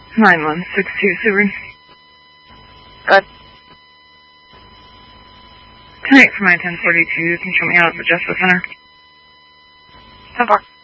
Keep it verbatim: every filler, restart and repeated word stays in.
nine one six two, Seward. Good. Tonight for my ten forty-two, can you show me out at the Justice Center? ten four.